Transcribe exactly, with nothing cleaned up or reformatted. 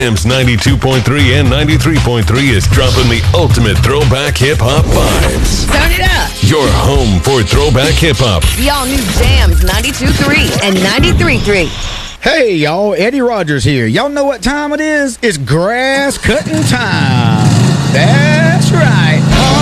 Jams ninety-two point three and ninety-three point three is dropping the ultimate throwback hip-hop vibes. Turn it up. Your home for throwback hip-hop. The all-new Jams ninety-two point three and ninety-three point three. Hey, y'all. Eddie Rogers here. Y'all know what time it is? It's grass cutting time. That's right.